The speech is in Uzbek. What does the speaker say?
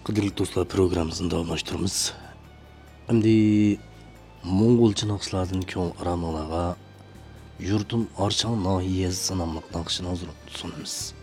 Kıdırlık dostlar programımızın davamlaştırımız. Şimdi Mongolca naqshlardan ko'ng aran olaga yurtun Arçan nahiyesi sanamliq naqshini sunamiz.